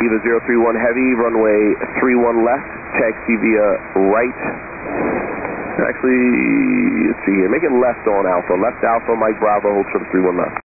Eva 031 Heavy, runway 31 left, taxi via right. Actually, let's see here, make it left on Alpha. Left Alpha, Mike Bravo, hold short of 31 left.